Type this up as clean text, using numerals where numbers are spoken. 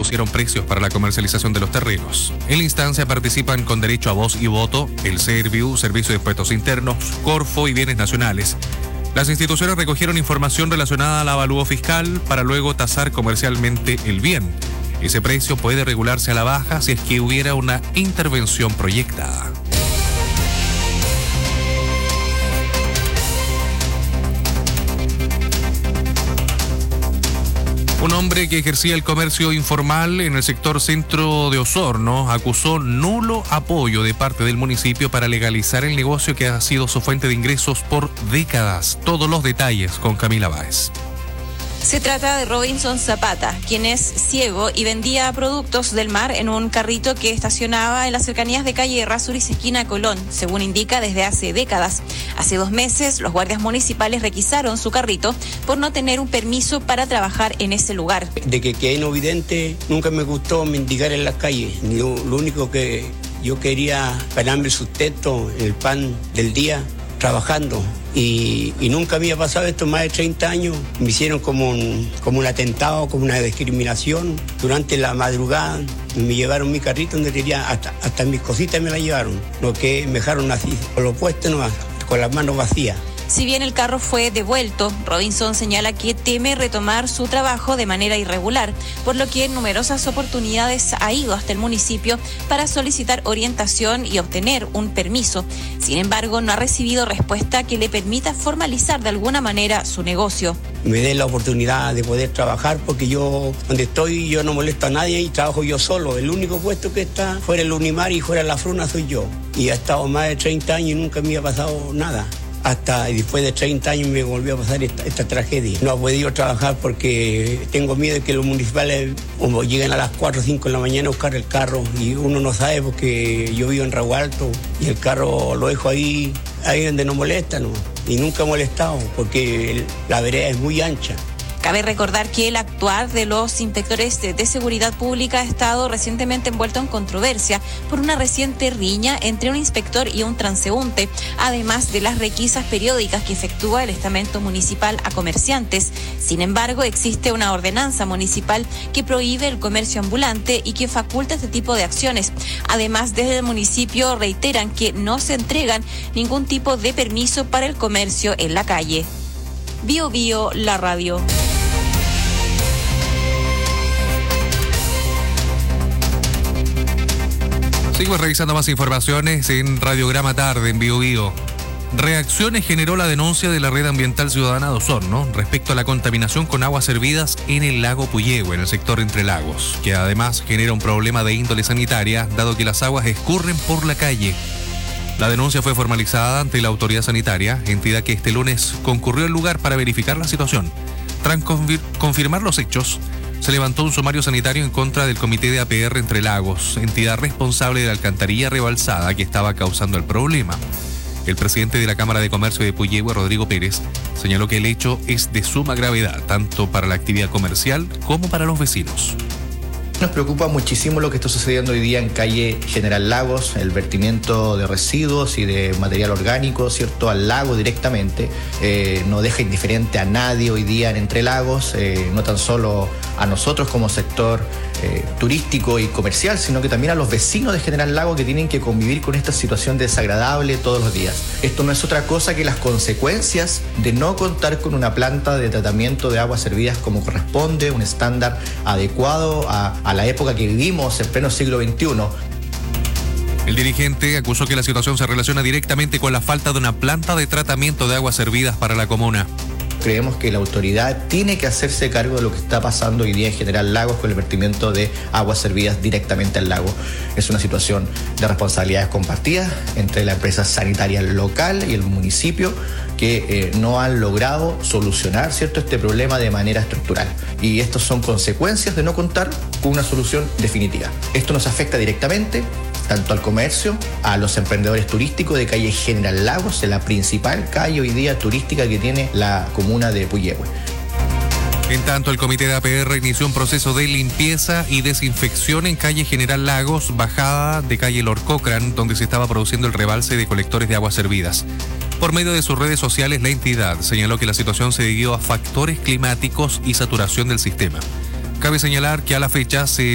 pusieron precios para la comercialización de los terrenos. En la instancia participan con derecho a voz y voto el Serviu, Servicio de Impuestos Internos, Corfo y Bienes Nacionales. Las instituciones recogieron información relacionada al avalúo fiscal para luego tasar comercialmente el bien. Ese precio puede regularse a la baja si es que hubiera una intervención proyectada. Un hombre que ejercía el comercio informal en el sector centro de Osorno acusó nulo apoyo de parte del municipio para legalizar el negocio que ha sido su fuente de ingresos por décadas. Todos los detalles con Camila Báez. Se trata de Robinson Zapata, quien es ciego y vendía productos del mar en un carrito que estacionaba en las cercanías de calle Errázuriz, esquina Colón, según indica desde hace décadas. Hace 2 meses, los guardias municipales requisaron su carrito por no tener un permiso para trabajar en ese lugar. De que quedé no vidente, nunca me gustó mendigar en las calles. Lo único que yo quería ganarme el sustento, el pan del día, trabajando. Y nunca había pasado esto, más de 30 años. Me hicieron como un atentado, como una discriminación. Durante la madrugada me llevaron mi carrito donde quería, hasta mis cositas me la llevaron. Lo que me dejaron así, con lo puesto nomás, con las manos vacías. Si bien el carro fue devuelto, Robinson señala que teme retomar su trabajo de manera irregular, por lo que en numerosas oportunidades ha ido hasta el municipio para solicitar orientación y obtener un permiso. Sin embargo, no ha recibido respuesta que le permita formalizar de alguna manera su negocio. Me den la oportunidad de poder trabajar porque yo, donde estoy, yo no molesto a nadie y trabajo yo solo. El único puesto que está fuera el Unimar y fuera la Fruna soy yo. Y ha estado más de 30 años y nunca me ha pasado nada. Hasta después de 30 años me volvió a pasar esta tragedia. No he podido trabajar porque tengo miedo de que los municipales lleguen a las 4 o 5 de la mañana a buscar el carro y uno no sabe porque yo vivo en Rago Alto y el carro lo dejo ahí donde no molesta, ¿no? Y nunca he molestado porque la vereda es muy ancha. Cabe recordar que el actuar de los inspectores de seguridad pública ha estado recientemente envuelto en controversia por una reciente riña entre un inspector y un transeúnte, además de las requisas periódicas que efectúa el estamento municipal a comerciantes. Sin embargo, existe una ordenanza municipal que prohíbe el comercio ambulante y que faculta este tipo de acciones. Además, desde el municipio reiteran que no se entregan ningún tipo de permiso para el comercio en la calle. Bio Bio, la radio. Sigo revisando más informaciones en Radiograma Tarde, en Bio Bio. Reacciones generó la denuncia de la Red Ambiental Ciudadana de Osorno respecto a la contaminación con aguas servidas en el lago Puyehue, en el sector Entre Lagos, que además genera un problema de índole sanitaria, dado que las aguas escurren por la calle. La denuncia fue formalizada ante la autoridad sanitaria, entidad que este lunes concurrió al lugar para verificar la situación. Tras confirmar los hechos, se levantó un sumario sanitario en contra del Comité de APR Entre Lagos, entidad responsable de la alcantarilla rebalsada que estaba causando el problema. El presidente de la Cámara de Comercio de Puyehue, Rodrigo Pérez, señaló que el hecho es de suma gravedad, tanto para la actividad comercial como para los vecinos. Nos preocupa muchísimo lo que está sucediendo hoy día en calle General Lagos, el vertimiento de residuos y de material orgánico, ¿cierto?, al lago directamente. No deja indiferente a nadie hoy día en Entre Lagos, no tan solo a nosotros como sector turístico y comercial, sino que también a los vecinos de General Lago que tienen que convivir con esta situación desagradable todos los días. Esto no es otra cosa que las consecuencias de no contar con una planta de tratamiento de aguas servidas como corresponde, un estándar adecuado a la época que vivimos en pleno siglo XXI. El dirigente acusó que la situación se relaciona directamente con la falta de una planta de tratamiento de aguas servidas para la comuna. Creemos que la autoridad tiene que hacerse cargo de lo que está pasando hoy día en General Lagos con el vertimiento de aguas servidas directamente al lago. Es una situación de responsabilidades compartidas entre la empresa sanitaria local y el municipio que no han logrado solucionar, ¿cierto?, este problema de manera estructural. Y estas son consecuencias de no contar con una solución definitiva. Esto nos afecta directamente tanto al comercio, a los emprendedores turísticos de calle General Lagos, la principal calle hoy día turística que tiene la comuna de Puyehue. En tanto, el Comité de APR inició un proceso de limpieza y desinfección en calle General Lagos, bajada de calle Lord Cochrane, donde se estaba produciendo el rebalse de colectores de aguas servidas. Por medio de sus redes sociales, la entidad señaló que la situación se debió a factores climáticos y saturación del sistema. Cabe señalar que a la fecha se